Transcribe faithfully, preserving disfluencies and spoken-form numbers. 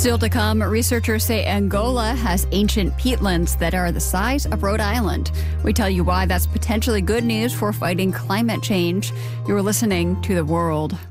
Still to come, researchers say Angola has ancient peatlands that are the size of Rhode Island. We tell you why that's potentially good news for fighting climate change. You're listening to The World.